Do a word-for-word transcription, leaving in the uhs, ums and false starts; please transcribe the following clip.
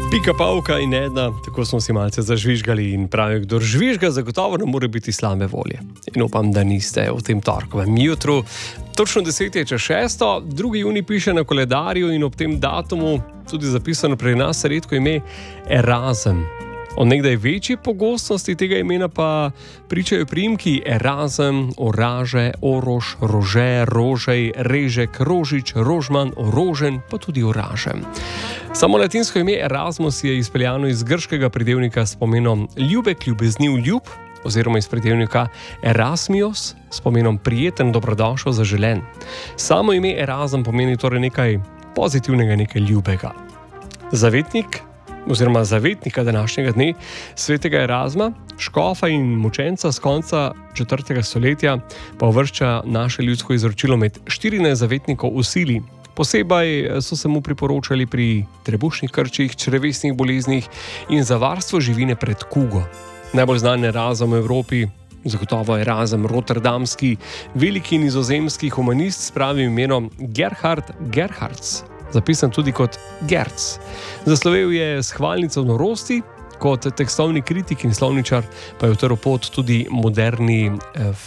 Pika pavka in ena, tako smo si malce zažvižgali in pravi, kdo žvižga, zagotovo ne more biti slabe volje. In upam, da niste v tem torkovem jutru. Točno deset je čez šesto, drugi junij piše na koledarju in ob tem datumu tudi zapisano pri nas redko ime Erazem. O nekdaj večji pogostnosti tega imena pa pričajo priimki Erazem, Oraže, Oroš, Rože, Rožej, Režek, Rožič, Rožman, Orožen, pa tudi Oražem. Samo latinsko ime Erasmus je izpeljano iz grškega pridevnika s pomenom ljubek, ljubezniv, ljub, oziroma iz pridevnika Erasmios s pomenom prijeten, dobrodošel, zaželen. Samo ime Erazem pomeni torej nekaj pozitivnega, nekaj ljubega. Zavetnik oziroma zavetnika današnjega dne, svetega Erazma, škofa in mučenca z konca četrtega stoletja, pa uvršča naše ljudsko izročilo med štirinajst zavetnikov v sili. Posebej so se mu priporočali pri trebušnih krčih, črevesnih boleznih in za varstvo živine pred kugo. Najbolj znan Erazem v Evropi, zagotovo Erazem Rotterdamski, veliki nizozemski humanist s pravim imenom Gerhard Gerhards, zapisan tudi kot Gerc. Zaslovel je s hvalnico norosti, kot tekstovni kritik in slovničar pa je utrl pot tudi moderni